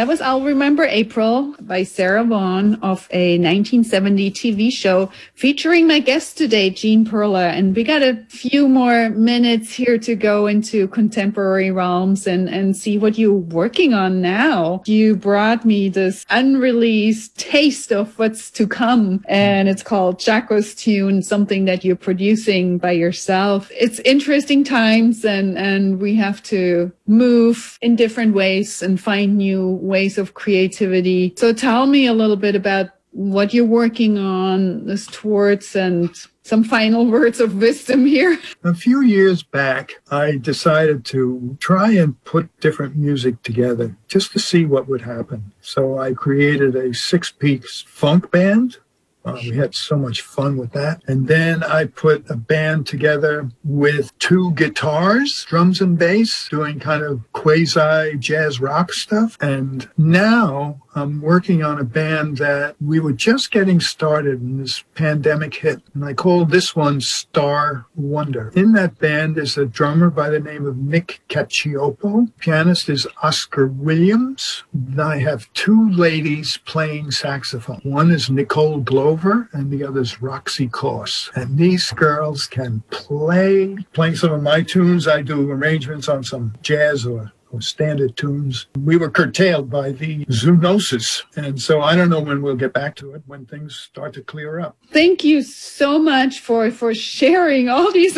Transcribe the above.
That was I'll Remember April by Sarah Vaughan of a 1970 TV show featuring my guest today, Jean Perla. And we got a few more minutes here to go into contemporary realms and see what you're working on now. You brought me this unreleased taste of what's to come, and it's called Jaco's Tune, something that you're producing by yourself. It's interesting times, and we have to move in different ways and find new ways of creativity. So tell me a little bit about what you're working on this towards and some final words of wisdom here. A few years back, I decided to try and put different music together just to see what would happen. So I created a 6-piece funk band. We had so much fun with that. And then I put a band together with 2 guitars, drums and bass, doing kind of quasi jazz rock stuff. And now I'm working on a band that we were just getting started when this pandemic hit. And I called this one Star Wonder. In that band is a drummer by the name of Nick Cacioppo. Pianist is Oscar Williams. And I have 2 ladies playing saxophone. One is Nicole Glover, and the other is Roxy Course. And these girls can playing some of my tunes. I do arrangements on some jazz or standard tunes. We were curtailed by the zoonosis. And so I don't know when we'll get back to it, when things start to clear up. Thank you so much for sharing all these